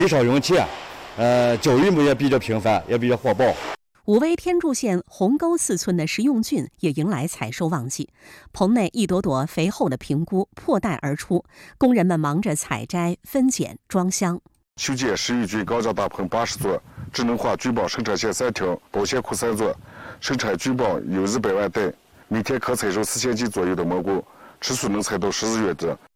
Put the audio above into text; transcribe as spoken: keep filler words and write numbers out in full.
肥少容器，呃，交运部也比较频繁，也比较火爆。 武威天柱县红沟四村的食用菌也迎来采收旺季，棚内一朵朵肥厚的平菇破袋而出，工人们忙着采摘、分拣、装箱。 修建食用菌高架大棚八十座，智能化菌棒生产线三条，保鲜库三座，生产菌棒有一百万袋，每天可采收四千斤左右的蘑菇，吃素能采到十四月的。